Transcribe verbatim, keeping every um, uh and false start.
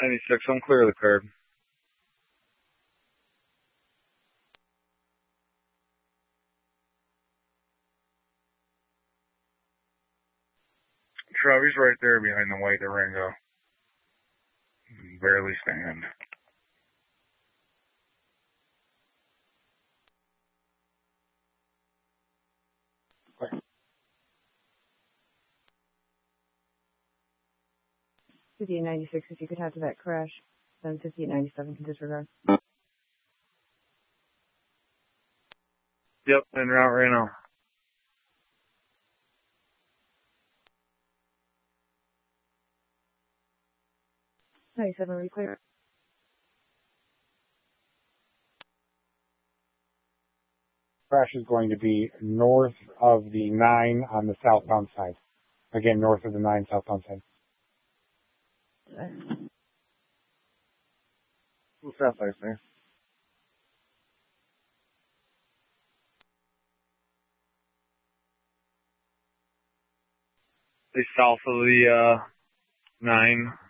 ninety-six, I'm clear of the curb. Trevor's right there behind the white Durango. Barely stand. fifty-eight ninety-six, if you could have to that crash, then fifty-eight ninety-seven can disregard. Yep, en route right now. ninety-seven, are you clear? Crash is going to be north of the nine on the southbound side. Again, north of the nine southbound side. Who's that place there? They south of the uh nine.